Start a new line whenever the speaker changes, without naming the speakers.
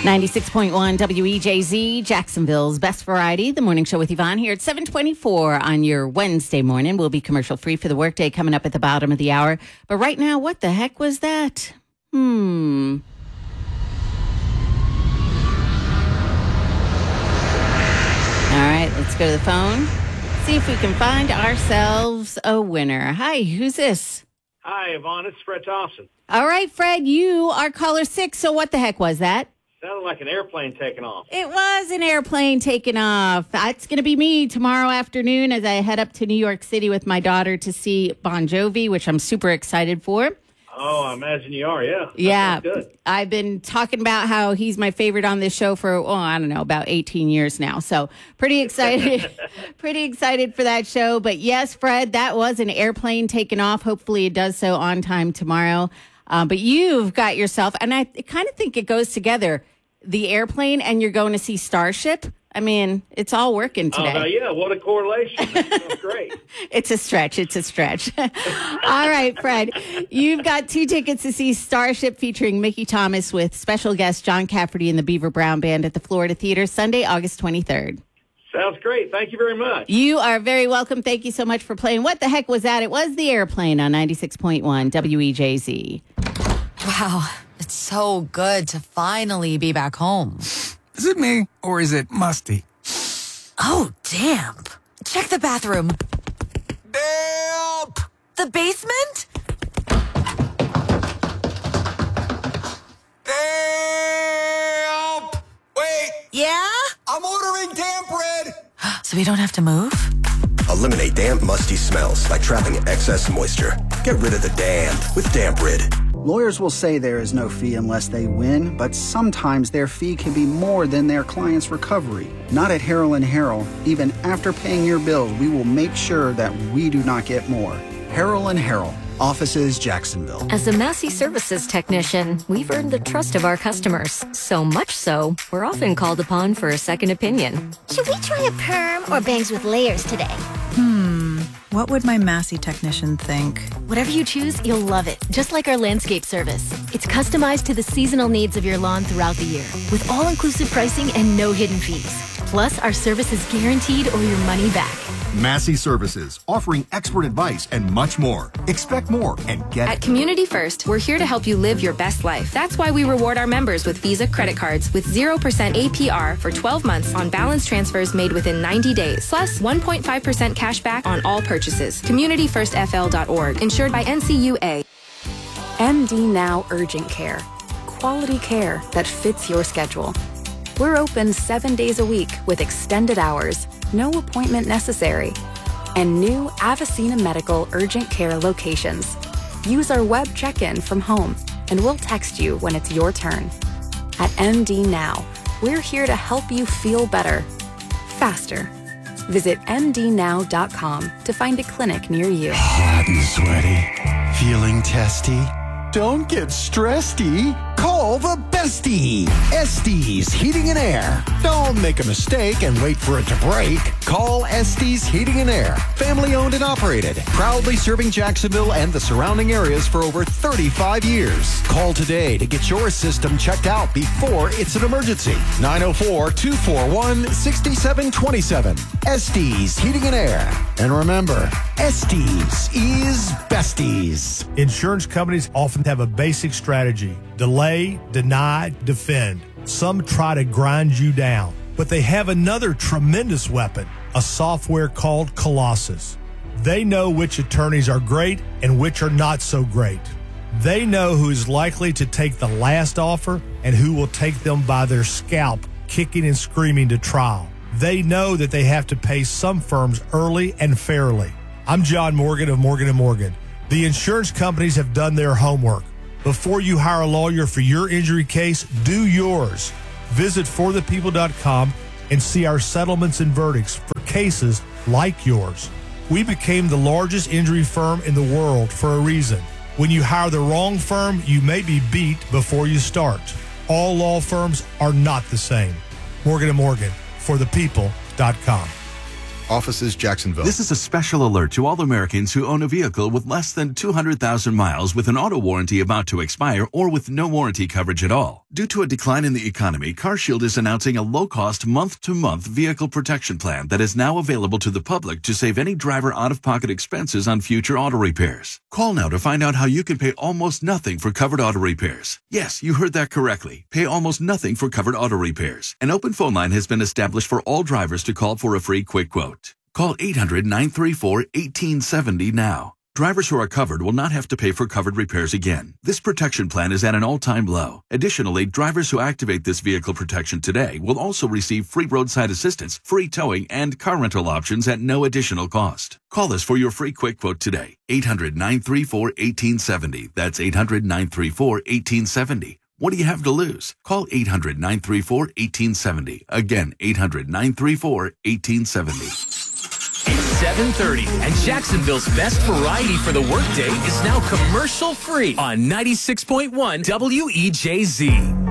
96.1 WEJZ, Jacksonville's best variety. The morning show with Yvonne here at 7:24 on your Wednesday morning. We'll be commercial free for the workday coming up at the bottom of the hour. But right now, what the heck was that? All right, let's go to the phone. See if we can find ourselves a winner. Hi, who's this?
Hi, Yvonne. It's Fred Thompson.
All right, Fred, you are caller 6. So what the heck was that?
Sounded like an airplane taking off.
It was an airplane taking off. That's going to be me tomorrow afternoon as I head up to New York City with my daughter to see Bon Jovi, which I'm super excited for.
Oh, I imagine you are, yeah.
Yeah.
Good.
I've been talking about how he's my favorite on this show for, I don't know, about 18 years now. So pretty excited, pretty excited for that show. But yes, Fred, that was an airplane taking off. Hopefully it does so on time tomorrow. But you've got yourself, and I kind of think it goes together, the airplane and you're going to see Starship. I mean, it's all working today.
Oh, yeah, what a correlation. That's great.
It's a stretch. All right, Fred, you've got 2 tickets to see Starship featuring Mickey Thomas with special guest John Cafferty and the Beaver Brown Band at the Florida Theater, Sunday, August 23rd.
Sounds great. Thank you very much.
You are very welcome. Thank you so much for playing. What the heck was that? It was the airplane on 96.1 WEJZ.
Wow, it's so good to finally be back home.
Is it me, or is it musty?
Oh, damp. Check the bathroom.
Damp!
The basement?
Damp! Wait,
Yeah?
I'm ordering damp bread!
So we don't have to move?
Eliminate damp, musty smells by trapping excess moisture. Get rid of the damp with Damp Rid.
Lawyers will say there is no fee unless they win, but sometimes their fee can be more than their client's recovery. Not at Harrell & Harrell. Even after paying your bills, we will make sure that we do not get more. Harrell & Harrell. Offices, Jacksonville.
As a Massey Services technician, we've earned the trust of our customers. So much so, we're often called upon for a second opinion.
Should we try a perm or bangs with layers today?
What would my Massey technician think?
Whatever you choose, you'll love it. Just like our landscape service. It's customized to the seasonal needs of your lawn throughout the year, with all-inclusive pricing and no hidden fees. Plus, our service is guaranteed or your money back.
Massey Services, offering expert advice and much more. Expect more and get
At Community First, we're here to help you live your best life. That's why we reward our members with Visa credit cards with 0% APR for 12 months on balance transfers made within 90 days, plus 1.5% cash back on all purchases. CommunityFirstFL.org, insured by NCUA.
MD Now Urgent Care. Quality care that fits your schedule. We're open 7 days a week with extended hours, no appointment necessary, and new Avicena Medical Urgent Care locations. Use our web check-in from home, and we'll text you when it's your turn. At MD Now, we're here to help you feel better, faster. Visit mdnow.com to find a clinic near you.
Hot and sweaty, feeling testy? Don't get stressedy. Call the bestie. Estes Heating and Air. Don't make a mistake and wait for it to break. Call Estes Heating and Air. Family owned and operated. Proudly serving Jacksonville and the surrounding areas for over 35 years. Call today to get your system checked out before it's an emergency. 904-241-6727. Estes Heating and Air. And remember, Estes is besties.
Insurance companies often have a basic strategy: delay, deny, defend. Some try to grind you down, but they have another tremendous weapon, a software called Colossus. They know which attorneys are great and which are not so great. They know who is likely to take the last offer and who will take them by their scalp, kicking and screaming to trial. They know that they have to pay some firms early and fairly. I'm John Morgan of Morgan & Morgan. The insurance companies have done their homework. Before you hire a lawyer for your injury case, do yours. Visit forthepeople.com and see our settlements and verdicts for cases like yours. We became the largest injury firm in the world for a reason. When you hire the wrong firm, you may be beat before you start. All law firms are not the same. Morgan & Morgan, forthepeople.com.
Offices, Jacksonville.
This is a special alert to all Americans who own a vehicle with less than 200,000 miles with an auto warranty about to expire or with no warranty coverage at all. Due to a decline in the economy, CarShield is announcing a low-cost month-to-month vehicle protection plan that is now available to the public to save any driver out-of-pocket expenses on future auto repairs. Call now to find out how you can pay almost nothing for covered auto repairs. Yes, you heard that correctly. Pay almost nothing for covered auto repairs. An open phone line has been established for all drivers to call for a free quick quote. Call 800-934-1870 now. Drivers who are covered will not have to pay for covered repairs again. This protection plan is at an all-time low. Additionally, drivers who activate this vehicle protection today will also receive free roadside assistance, free towing, and car rental options at no additional cost. Call us for your free quick quote today. 800-934-1870. That's 800-934-1870. What do you have to lose? Call 800-934-1870. Again, 800-934-1870.
It's 7:30, and Jacksonville's best variety for the workday is now commercial-free on 96.1 WEJZ.